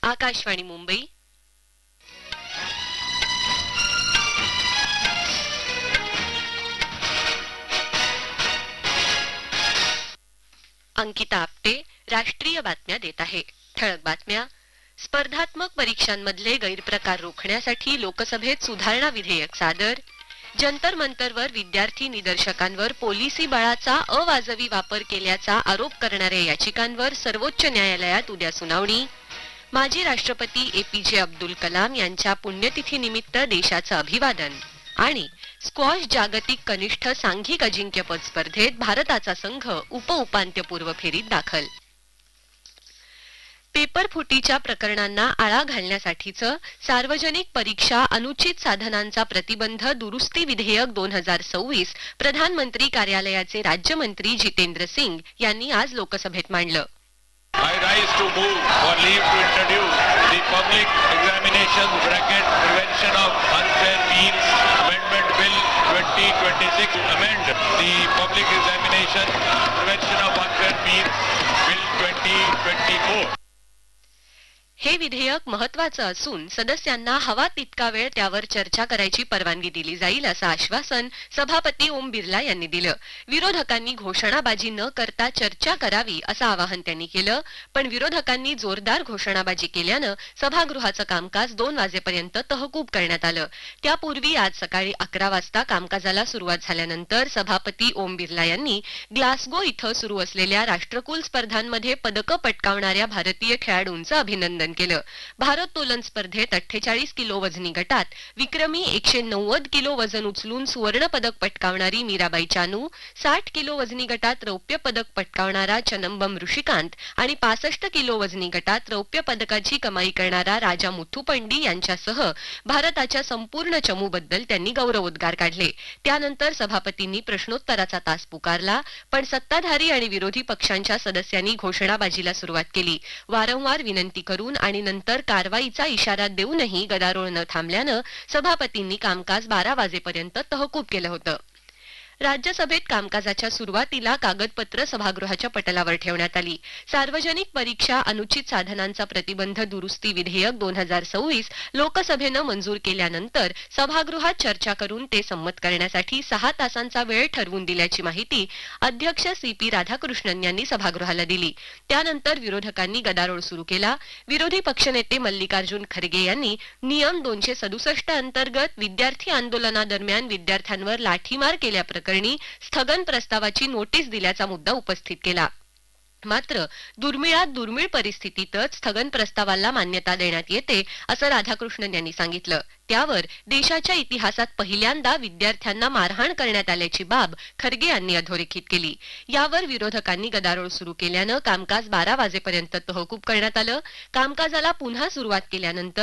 आकाशवाणी मुंबई. अंकिता आपटे राष्ट्रीय बातम्या देत आहे. ठळक बातम्या. स्पर्धात्मक परीक्षांमधले गैरप्रकार रोखण्यासाठी लोकसभेत सुधारणा विधेयक सादर. जंतर मंतरवर विद्यार्थी निदर्शकांवर पोलिसी बळाचा अवाजवी वापर केल्याचा आरोप करणाऱ्या याचिकांवर सर्वोच्च न्यायालयात उद्या सुनावणी. माजी राष्ट्रपती एपीजे अब्दुल कलाम यांच्या पुण्यतिथीनिमित्त देशाचं अभिवादन. आणि स्क्वॉश जागतिक कनिष्ठ सांघिक अजिंक्यपद स्पर्धेत भारताचा संघ उपउपांत्यपूर्व फेरीत दाखल. पेपर फुटीच्या प्रकरणांना आळा घालण्यासाठीचं सार्वजनिक परीक्षा अनुचित साधनांचा प्रतिबंध दुरुस्ती विधेयक 2026 प्रधानमंत्री कार्यालयाचे राज्यमंत्री जितेंद्र सिंग यांनी आज लोकसभेत मांडलं. I rise to move for leave to introduce the Public Examinations Prevention of Unfair Means Amendment Bill 2026. Amend the Public Examination Prevention of Unfair Means Bill 2024. हे विधेयक महत्वाचं असून सदस्यांना हवा तितका वेळ त्यावर चर्चा करायची परवानगी दिली जाईल असं आश्वासन सभापती ओम बिर्ला यांनी दिलं. विरोधकांनी घोषणाबाजी न करता चर्चा करावी असं आवाहन त्यांनी केलं. पण विरोधकांनी जोरदार घोषणाबाजी केल्यानं सभागृहाचं कामकाज 2 वाजेपर्यंत तहकूब करण्यात आलं. त्यापूर्वी आज सकाळी 11 वाजता कामकाजाला सुरुवात झाल्यानंतर सभापती ओम बिर्ला यांनी ग्लासगो इथं सुरू असलेल्या राष्ट्रकुल स्पर्धांमध्ये पदकं पटकावणाऱ्या भारतीय खेळाडूंचं अभिनंदन केलं. भारोत्तोलन स्पर्धेत 48 किलो वजनी गटात विक्रमी 190 किलो वजन उचलून सुवर्ण पदक पटकावणारी मीराबाई चानू, 60 किलो वजनी गटात रौप्य पदक पटकावणारा चनंबम ऋषिकांत आणि 65 किलो वजनी गटात रौप्य पदकाची कमाई करणारा राजा मुथुपंडी यांच्यासह भारताच्या संपूर्ण चमूबद्दल त्यांनी गौरवोद्गार काढले. त्यानंतर सभापतींनी प्रश्नोत्तराचा तास पुकारला. पण सत्ताधारी आणि विरोधी पक्षांच्या सदस्यांनी घोषणाबाजीला सुरुवात केली. वारंवार विनंती करून आणि नंतर कारवाईचा इशारा देऊनही गदारोळ न थांबल्यानं सभापतींनी कामकाज 12 वाजेपर्यंत तहकूब केलं होतं. राज्यसभेत कामकाजाच्या सुरुवातीला कागदपत्र सभागृहाच्या पटलावर ठेवण्यात आली. सार्वजनिक परीक्षा अनुचित साधनांचा प्रतिबंध दुरुस्ती विधेयक 2026 लोकसभेनं मंजूर केल्यानंतर सभागृहात चर्चा करून ते संमत करण्यासाठी 6 तासांचा वेळ ठरवून दिल्याची माहिती अध्यक्ष सीपी राधाकृष्णन यांनी सभागृहाला दिली. त्यानंतर विरोधकांनी गदारोळ सुरू केला. विरोधी पक्षनेते मल्लिकार्जुन खरगे यांनी नियम 267 अंतर्गत विद्यार्थी आंदोलनादरम्यान विद्यार्थ्यांवर लाठीमार केल्याप्रकरणी स्थगन प्रस्तावाची नोटीस दिल्याचा मुद्दा उपस्थित केला. मात्र दुर्मिळात दुर्मिळ परिस्थितीतच स्थगन प्रस्तावाला मान्यता देण्यात येते असं राधाकृष्णन यांनी सांगितलं. त्यावर देशाच्या इतिहासात पहिल्यांदा विद्यार्थ्यांना मारहाण करण्यात आल्याची बाब खरगे यांनी अधोरेखित केली. यावर विरोधकांनी गदारोळ सुरू केल्यानं कामकाज 12 वाजेपर्यंत तहकूब करण्यात आलं. कामकाजाला पुन्हा सुरुवात केल्यानंतर